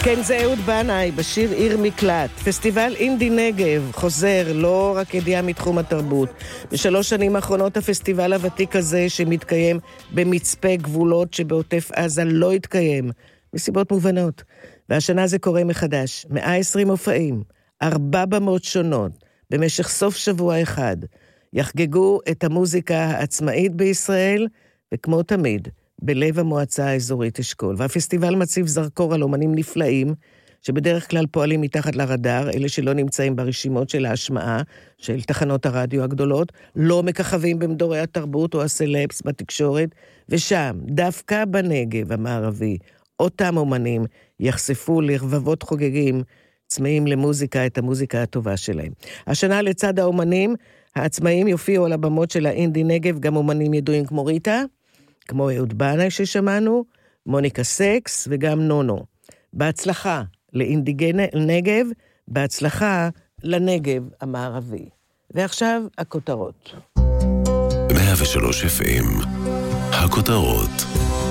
כן, זה אהוד בנאי בשיר עיר מקלט. פסטיבל אינדי נגב חוזר, לא רק ידיעה מתחום התרבות. בשלוש שנים האחרונות הפסטיבל הוותיק הזה שמתקיים במצפה גבולות שבעוטף עזה לא התקיים, מסיבות מובנות. והשנה זה קורה מחדש. 120 מופעים, 4 במות שונות, במשך סוף שבוע אחד. יחגגו את המוזיקה העצמאית בישראל, וכמו תמיד, בלב המועצה האזורית אשכול. והפסטיבל מציב זרקור על אומנים נפלאים, שבדרך כלל פועלים מתחת לרדאר, אלה שלא נמצאים ברשימות של ההשמעה, של תחנות הרדיו הגדולות, לא מככבים במדורי התרבות או הסלפס בתקשורת, ושם, דווקא בנגב המערבי, אותם אומנים יחשפו לרבבות חוגגים, צמאים למוזיקה, את המוזיקה הטובה שלהם. השנה לצד האומנים, העצמאים יופיעו על הבמות של האינדי נגב, גם אומנים ידועים כמו ריטה, כמו אהוד בנאי ששמענו, מוניקה סקס וגם נונו. בהצלחה לאינדי נגב, בהצלחה לנגב המערבי. ועכשיו הכותרות. 103 FM, הכותרות.